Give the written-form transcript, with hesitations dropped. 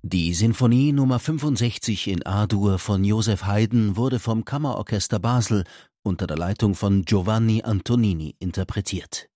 Die Sinfonie Nr. 65 in A-Dur von Joseph Haydn wurde vom Kammerorchester Basel unter der Leitung von Giovanni Antonini interpretiert